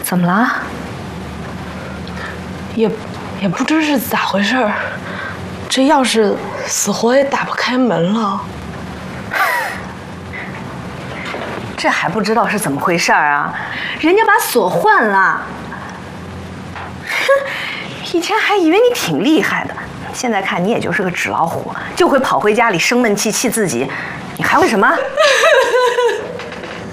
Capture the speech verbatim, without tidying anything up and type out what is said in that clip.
怎么了？ 也也不知是咋回事儿，这钥匙死活也打不开门了。 这还不知道是怎么回事儿啊？人家把锁换了。哼，以前还以为你挺厉害的，现在看你也就是个纸老虎，就会跑回家里生闷气气自己。你还会什么？